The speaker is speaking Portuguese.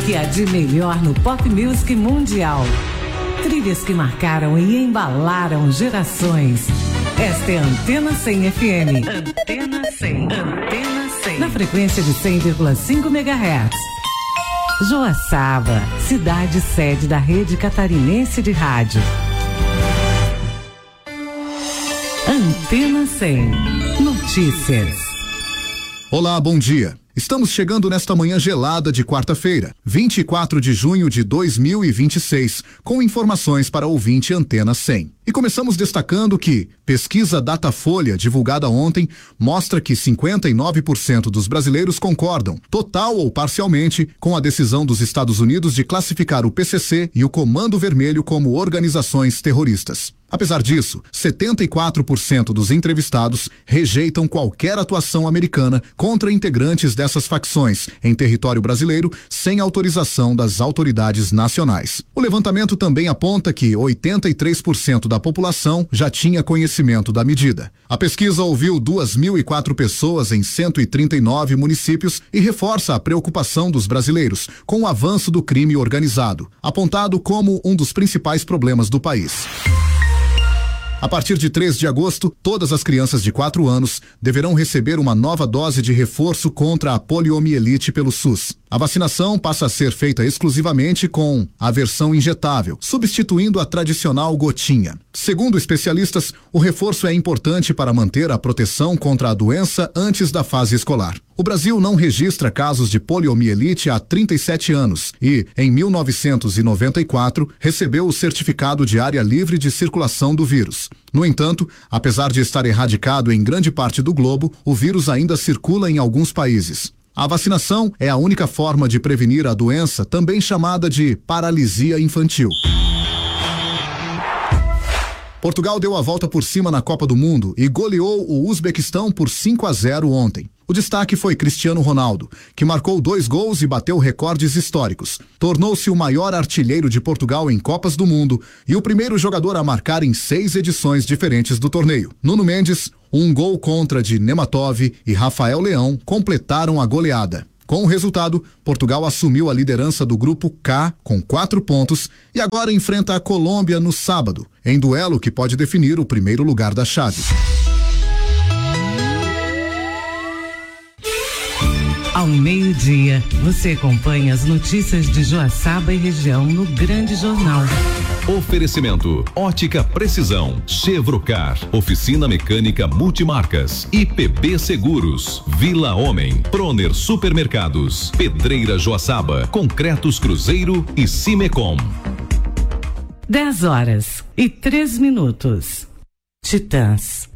que há de melhor no pop music mundial. Trilhas que marcaram e embalaram gerações. Esta é a Antena 100 FM. Antena 100. Antena 100. Na frequência de 100,5 MHz. Joaçaba, cidade sede da Rede Catarinense de Rádio. Antena 100. Notícias. Olá, bom dia. Estamos chegando nesta manhã gelada de quarta-feira, 24 de junho de 2026, com informações para ouvinte Antena 100. E começamos destacando que pesquisa Datafolha, divulgada ontem, mostra que 59% dos brasileiros concordam, total ou parcialmente, com a decisão dos Estados Unidos de classificar o PCC e o Comando Vermelho como organizações terroristas. Apesar disso, 74% dos entrevistados rejeitam qualquer atuação americana contra integrantes dessas facções em território brasileiro sem autorização das autoridades nacionais. O levantamento também aponta que 83% da população já tinha conhecimento da medida. A pesquisa ouviu 2.004 pessoas em 139 municípios e reforça a preocupação dos brasileiros com o avanço do crime organizado, apontado como um dos principais problemas do país. A partir de 3 de agosto, todas as crianças de 4 anos deverão receber uma nova dose de reforço contra a poliomielite pelo SUS. A vacinação passa a ser feita exclusivamente com a versão injetável, substituindo a tradicional gotinha. Segundo especialistas, o reforço é importante para manter a proteção contra a doença antes da fase escolar. O Brasil não registra casos de poliomielite há 37 anos e, em 1994, recebeu o certificado de área livre de circulação do vírus. No entanto, apesar de estar erradicado em grande parte do globo, o vírus ainda circula em alguns países. A vacinação é a única forma de prevenir a doença, também chamada de paralisia infantil. Portugal deu a volta por cima na Copa do Mundo e goleou o Uzbequistão por 5-0 ontem. O destaque foi Cristiano Ronaldo, que marcou 2 gols e bateu recordes históricos. Tornou-se o maior artilheiro de Portugal em Copas do Mundo e o primeiro jogador a marcar em 6 edições diferentes do torneio. Nuno Mendes, um gol contra de Nematov e Rafael Leão completaram a goleada. Com o resultado, Portugal assumiu a liderança do grupo K com 4 pontos e agora enfrenta a Colômbia no sábado, em duelo que pode definir o primeiro lugar da chave. Ao meio-dia, você acompanha as notícias de Joaçaba e região no Grande Jornal. Oferecimento: Ótica Precisão, Chevrocar, Oficina Mecânica Multimarcas, IPB Seguros, Vila Homem, Proner Supermercados, Pedreira Joaçaba, Concretos Cruzeiro e Cimecom. 10 horas e 3 minutos. Titãs.